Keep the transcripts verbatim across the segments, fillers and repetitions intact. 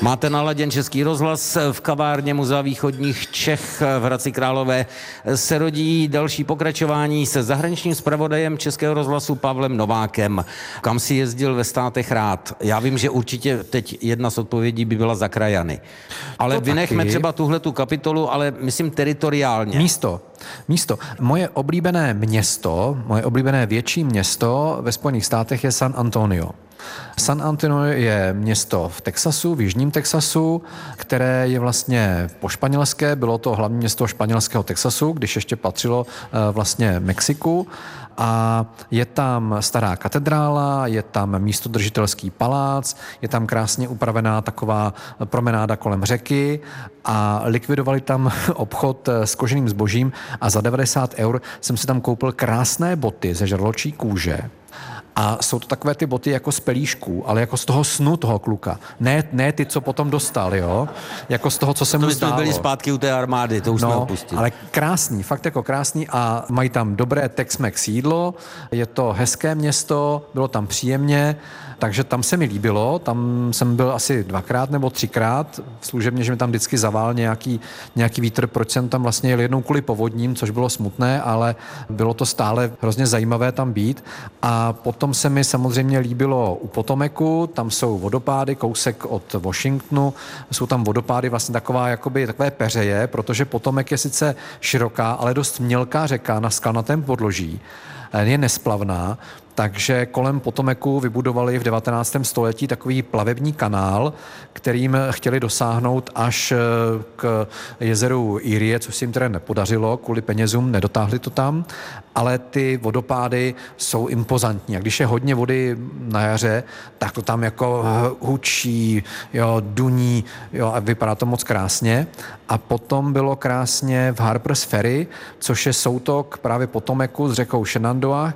Máte naladěn Český rozhlas, v kavárně Muzea východních Čech v Hradci Králové se rodí další pokračování se zahraničním zpravodajem Českého rozhlasu Pavlem Novákem. Kam si jezdil ve státech rád? Já vím, že určitě teď jedna z odpovědí by byla za krajany. Ale to vynechme taky. třeba tuhletu kapitolu, ale myslím teritoriálně. Místo. Místo. Moje oblíbené město, moje oblíbené větší město ve Spojených státech je San Antonio. San Antonio je město v Texasu, v jižním Texasu, které je vlastně po španělské, bylo to hlavní město španělského Texasu, když ještě patřilo vlastně Mexiku. A je tam stará katedrála, je tam místodržitelský palác, je tam krásně upravená taková promenáda kolem řeky a likvidovali tam obchod s koženým zbožím a za devadesát eur jsem si tam koupil krásné boty ze žraločí kůže. A jsou to takové ty boty jako z pelíšků, ale jako z toho snu toho kluka. Ne, ne ty, co potom dostal, jo? Jako z toho, co se mu To zdálo. jsme byli zpátky u té armády, to už jsme No, opustili. ale krásný, fakt jako krásný a mají tam dobré Tex-Mex jídlo, je to hezké město, bylo tam příjemně, takže tam se mi líbilo, tam jsem byl asi dvakrát nebo třikrát služebně, že mi tam vždycky zavál nějaký, nějaký vítr, proč jsem tam vlastně jel jednou kvůli povodním, což bylo smutné, ale bylo to stále hrozně zajímavé tam být. A potom se mi samozřejmě líbilo u Potomacu, tam jsou vodopády, kousek od Washingtonu, jsou tam vodopády vlastně taková, jakoby takové peřeje, protože Potomac je sice široká, ale dost mělká řeka na skalnatém podloží, je nesplavná, takže kolem Potomacu vybudovali v devatenáctém století takový plavební kanál, kterým chtěli dosáhnout až k jezeru Erie, což se jim teda nepodařilo, kvůli penězům nedotáhli to tam, ale ty vodopády jsou impozantní. A když je hodně vody na jaře, tak to tam jako hučí, jo, duní, jo, a vypadá to moc krásně. A potom bylo krásně v Harper's Ferry, což je soutok právě Potomacu s řekou Shenandoah,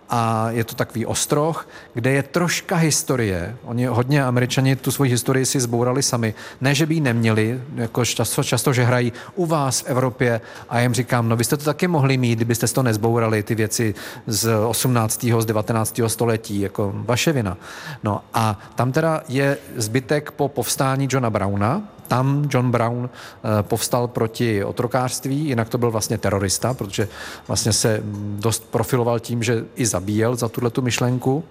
a je to takový ostroh, kde je troška historie. Oni hodně Američani tu svoji historii si zbourali sami. Ne, že by ji neměli, jako často, často, že hrají u vás v Evropě a já jim říkám, no vy jste to taky mohli mít, kdybyste to nezbourali, ty věci z osmnáctého z devatenáctého století, jako vaše vina. No a tam teda je zbytek po povstání Johna Browna. Tam John Brown povstal proti otrokářství, jinak to byl vlastně terorista, protože vlastně se dost profiloval tím, že i zabíjel za tuhletu myšlenku.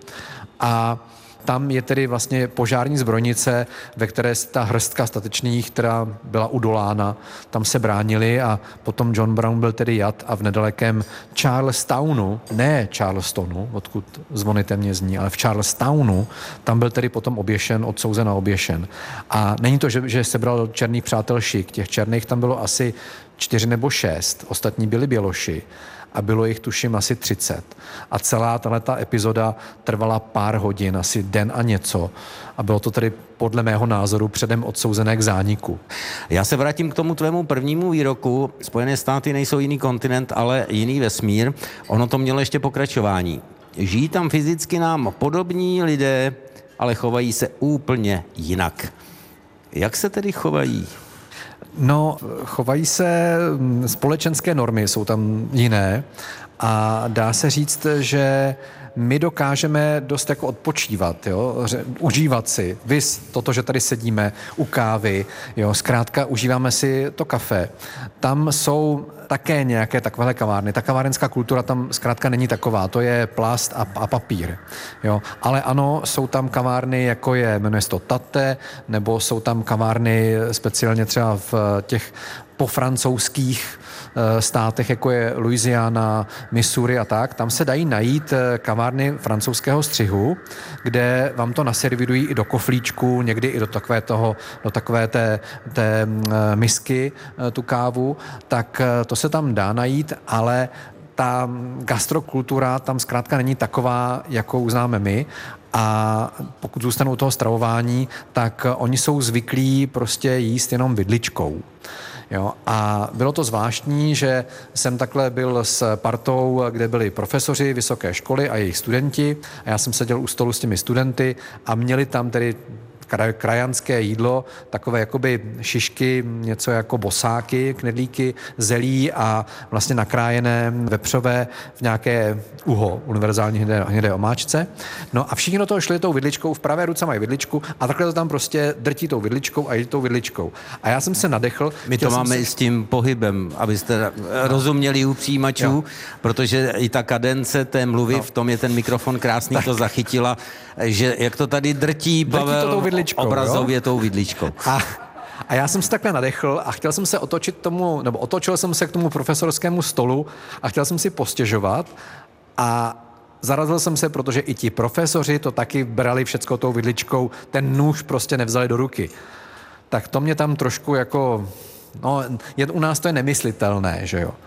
A tam je tedy vlastně požární zbrojnice, ve které ta hrstka statečných, která byla udolána, tam se bránili a potom John Brown byl tedy jat a v nedalekém Charlestownu, ne Charlestonu, odkud zvony témě zní, ale v Charlestownu, tam byl tedy potom oběšen, odsouzen a oběšen. A není to, že, že sebral černých přátel šik, těch černých tam bylo asi čtyři nebo šest, ostatní byli běloši. A bylo jich tuším asi třicet. A celá tato epizoda trvala pár hodin, asi den a něco. A bylo to tedy podle mého názoru předem odsouzené k zániku. Já se vrátím k tomu tvému prvnímu výroku. Spojené státy nejsou jiný kontinent, ale jiný vesmír. Ono to mělo ještě pokračování. Žijí tam fyzicky nám podobní lidé, ale chovají se úplně jinak. Jak se tedy chovají? No, chovají se, společenské normy jsou tam jiné a dá se říct, že my dokážeme dost jako odpočívat, jo, užívat si. Vys toto, že tady sedíme u kávy, jo, zkrátka užíváme si to kafe. Tam jsou také nějaké takovéhle kavárny. Ta kavárenská kultura tam zkrátka není taková, to je plast a, a papír. Jo. Ale ano, jsou tam kavárny, jako je, jmenuje se to Tate, nebo jsou tam kavárny speciálně třeba v těch pofrancouzských státech, jako je Louisiana, Missouri a tak, tam se dají najít kavárny francouzského střihu, kde vám to naservirují i do koflíčku, někdy i do takové toho, do takové té, té misky, tu kávu, tak to se tam dá najít, ale ta gastrokultura tam zkrátka není taková, jakou známe my. A pokud zůstanou u toho stravování, tak oni jsou zvyklí prostě jíst jenom vidličkou. Jo, a bylo to zvláštní, že jsem takhle byl s partou, kde byli profesoři vysoké školy a jejich studenti a já jsem seděl u stolu s těmi studenty a měli tam tedy kraj, krajanské jídlo, takové jakoby šišky, něco jako bosáky, knedlíky, zelí a vlastně nakrájené vepřové v nějaké uho, univerzální hnědé, hnědé omáčce. No a všichni do toho šli tou vidličkou, v pravé ruce mají vidličku a takhle to tam prostě drtí tou vidličkou a jedí tou vidličkou. A já jsem se nadechl. My to máme si... i s tím pohybem, abyste no. rozuměli u přijímačů, jo. Protože i ta kadence té mluvy, no. v tom je ten mikrofon krásný, tak. To zachytila, že jak to tady drtí, drtí Pavel to tou vidličkou, obrazově jo? tou vidličkou. A, a já jsem se takhle nadechl a chtěl jsem se otočit tomu, nebo otočil jsem se k tomu profesorskému stolu a chtěl jsem si postěžovat a zarazil jsem se, protože i ti profesoři to taky brali všecko tou vidličkou, ten nůž prostě nevzali do ruky. Tak to mě tam trošku jako, no, je, u nás to je nemyslitelné, že jo.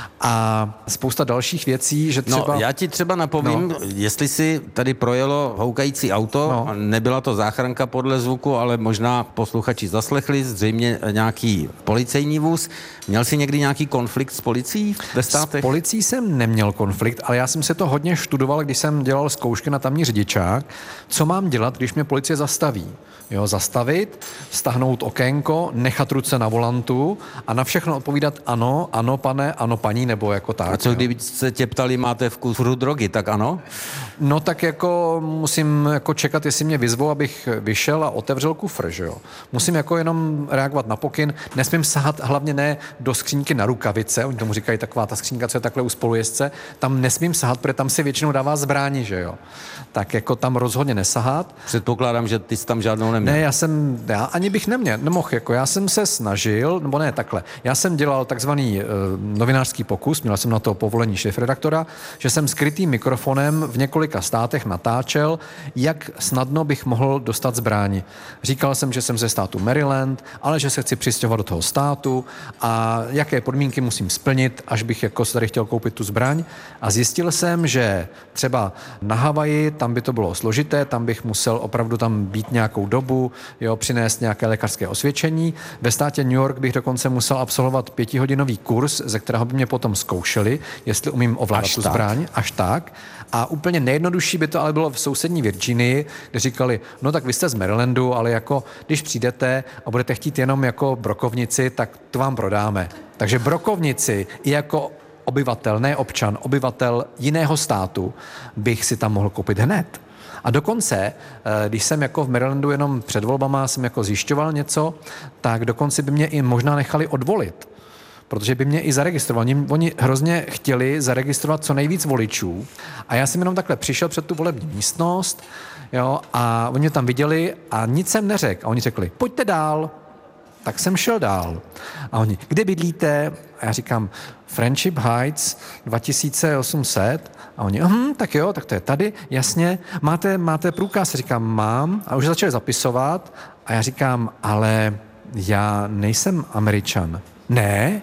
A spousta dalších věcí, že třeba... No, já ti třeba napovím, no. jestli si tady projelo houkající auto, no. nebyla to záchranka podle zvuku, ale možná posluchači zaslechli, zřejmě nějaký policejní vůz. Měl jsi někdy nějaký konflikt s policií ve státech? S policií jsem neměl konflikt, ale já jsem se to hodně študoval, když jsem dělal zkoušky na tamní řidičák. Co mám dělat, když mě policie zastaví? Jo, zastavit, stáhnout okénko, nechat ruce na volantu a na všechno odpovídat ano, ano pane, ano paní, nebo jako tak. A co jo. Kdyby se tě ptali, máte vkus drogy, tak ano? No tak jako musím jako čekat, jestli mě vyzvou, abych vyšel a otevřel kufr, že jo. Musím jako jenom reagovat na pokyn, nesmím sahat hlavně ne do skřínky na rukavice, oni tomu říkají taková ta skřínka, co je takhle u spolujezdce, tam nesmím sahat, protože tam si většinou dává zbraň, že jo. Tak jako tam rozhodně nesahat. Předpokládám, že ty jsi tam žádnou neměl. Ne, já jsem, já ani bych neměl, nemohl, jako já jsem se snažil, nebo ne, takhle, já jsem dělal takzvaný e, novinářský pokus, měl jsem na to povolení šéfredaktora, že jsem skrytým mikrofonem v několika státech natáčel, jak snadno bych mohl dostat zbraň. Říkal jsem, že jsem ze státu Maryland, ale že se chci přistěhovat do toho státu a jaké podmínky musím splnit, až bych jako se tady chtěl koupit tu zbraň. A zjistil jsem, že třeba na Havaji, tam by to bylo složité, tam bych musel opravdu tam být nějakou dobu, jo, přinést nějaké lékařské osvědčení. Ve státě New York bych dokonce musel absolvovat pětihodinový kurz, ze kterého by mě potom zkoušeli, jestli umím ovládat tu zbraň, až tak. A úplně nejjednodušší by to ale bylo v sousední Virginii, kde říkali, no tak vy jste z Marylandu, ale jako když přijdete a budete chtít jenom jako brokovnici, tak to vám prodáme. Takže brokovnici i jako obyvatel, ne občan, obyvatel jiného státu bych si tam mohl koupit hned. A dokonce, když jsem jako v Marylandu jenom před volbama jsem jako zjišťoval něco, tak dokonce by mě i možná nechali odvolit. Protože by mě i zaregistrovali. Oni hrozně chtěli zaregistrovat co nejvíc voličů a já jsem jenom takhle přišel před tu volební místnost, jo, a oni mě tam viděli a nic jsem neřekl. A oni řekli, pojďte dál. Tak jsem šel dál. A oni, kde bydlíte? A já říkám, Friendship Heights dva tisíce osm set. A oni, hm, tak jo, tak to je tady, jasně. Máte, máte průkaz? Říkám, mám. A už začali zapisovat. A já říkám, ale já nejsem Američan. Ne?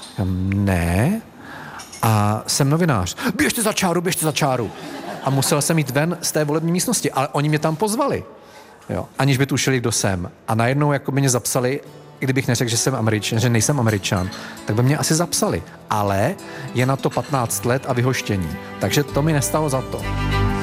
Ne. A jsem novinář. Běžte za čáru, běžte za čáru. A musel jsem jít ven z té volební místnosti, ale oni mě tam pozvali. Jo, aniž by tušili, kdo jsem. A najednou jako by mě zapsali, i kdybych neřekl, že jsem Američan, že nejsem Američan, tak by mě asi zapsali. Ale je na to patnáct let a vyhoštění. Takže to mi nestalo za to.